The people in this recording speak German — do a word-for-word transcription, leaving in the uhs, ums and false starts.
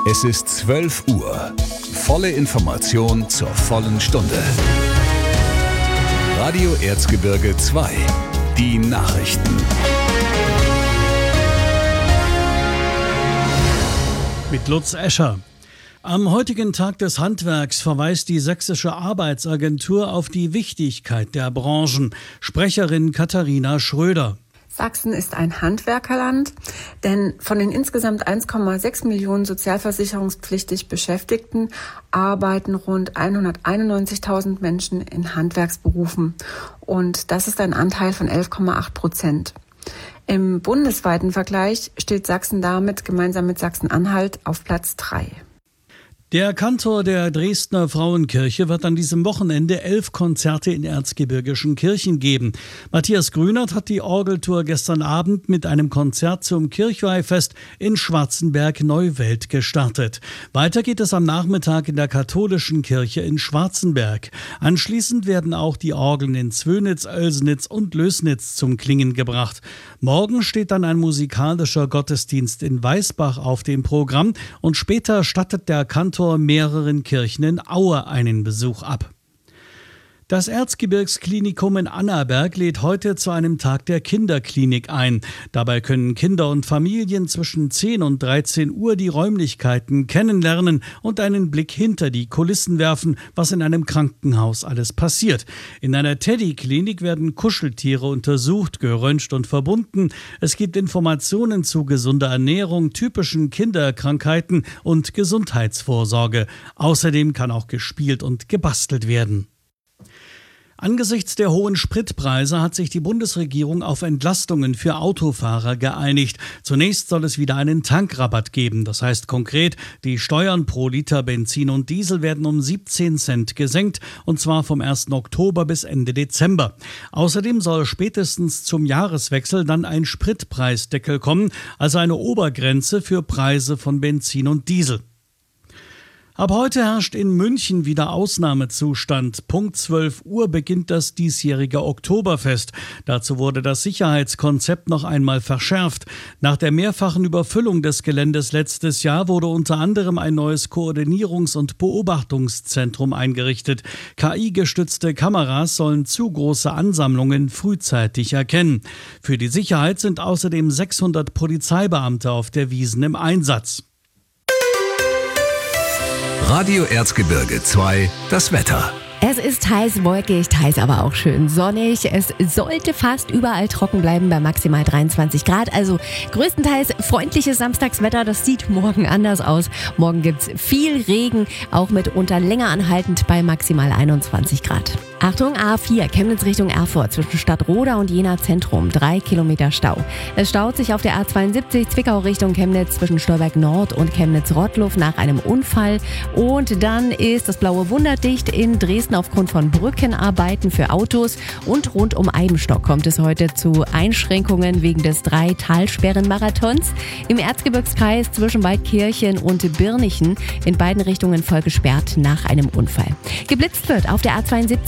Es ist zwölf Uhr. Volle Information zur vollen Stunde. Radio Erzgebirge zwei. Die Nachrichten. Mit Lutz Escher. Am heutigen Tag des Handwerks verweist die Sächsische Arbeitsagentur auf die Wichtigkeit der Branchen. Sprecherin Katharina Schröder. Sachsen ist ein Handwerkerland, denn von den insgesamt eins Komma sechs Millionen sozialversicherungspflichtig Beschäftigten arbeiten rund hunderteinundneunzigtausend Menschen in Handwerksberufen. Und das ist ein Anteil von elf Komma acht Prozent. Im bundesweiten Vergleich steht Sachsen damit gemeinsam mit Sachsen-Anhalt auf Platz drei. Der Kantor der Dresdner Frauenkirche wird an diesem Wochenende elf Konzerte in erzgebirgischen Kirchen geben. Matthias Grünert hat die Orgeltour gestern Abend mit einem Konzert zum Kirchweihfest in Schwarzenberg-Neuwelt gestartet. Weiter geht es am Nachmittag in der katholischen Kirche in Schwarzenberg. Anschließend werden auch die Orgeln in Zwönitz, Oelsnitz und Lößnitz zum Klingen gebracht. Morgen steht dann ein musikalischer Gottesdienst in Weißbach auf dem Programm und später stattet der Kantor mehreren Kirchen in Aue einen Besuch ab. Das Erzgebirgsklinikum in Annaberg lädt heute zu einem Tag der Kinderklinik ein. Dabei können Kinder und Familien zwischen zehn und dreizehn Uhr die Räumlichkeiten kennenlernen und einen Blick hinter die Kulissen werfen, was in einem Krankenhaus alles passiert. In einer Teddyklinik werden Kuscheltiere untersucht, geröntgt und verbunden. Es gibt Informationen zu gesunder Ernährung, typischen Kinderkrankheiten und Gesundheitsvorsorge. Außerdem kann auch gespielt und gebastelt werden. Angesichts der hohen Spritpreise hat sich die Bundesregierung auf Entlastungen für Autofahrer geeinigt. Zunächst soll es wieder einen Tankrabatt geben. Das heißt konkret, die Steuern pro Liter Benzin und Diesel werden um siebzehn Cent gesenkt, und zwar vom ersten Oktober bis Ende Dezember. Außerdem soll spätestens zum Jahreswechsel dann ein Spritpreisdeckel kommen, also eine Obergrenze für Preise von Benzin und Diesel. Ab heute herrscht in München wieder Ausnahmezustand. Punkt zwölf Uhr beginnt das diesjährige Oktoberfest. Dazu wurde das Sicherheitskonzept noch einmal verschärft. Nach der mehrfachen Überfüllung des Geländes letztes Jahr wurde unter anderem ein neues Koordinierungs- und Beobachtungszentrum eingerichtet. K I-gestützte Kameras sollen zu große Ansammlungen frühzeitig erkennen. Für die Sicherheit sind außerdem sechshundert Polizeibeamte auf der Wiesn im Einsatz. Radio Erzgebirge zwei, das Wetter. Es ist heiß, wolkig, teils aber auch schön sonnig. Es sollte fast überall trocken bleiben bei maximal dreiundzwanzig Grad. Also größtenteils freundliches Samstagswetter. Das sieht morgen anders aus. Morgen gibt's viel Regen, auch mitunter länger anhaltend bei maximal einundzwanzig Grad. Achtung, A vier, Chemnitz Richtung Erfurt, zwischen Stadtroda und Jena Zentrum, drei Kilometer Stau. Es staut sich auf der A zweiundsiebzig, Zwickau Richtung Chemnitz, zwischen Stolberg Nord und Chemnitz-Rottluff nach einem Unfall. Und dann ist das Blaue Wunder dicht in Dresden aufgrund von Brückenarbeiten für Autos. Und rund um Eibenstock kommt es heute zu Einschränkungen wegen des drei Talsperren-Marathons. Im Erzgebirgskreis zwischen Waldkirchen und Birnichen in beiden Richtungen voll gesperrt nach einem Unfall. Geblitzt wird auf der A zweiundsiebzig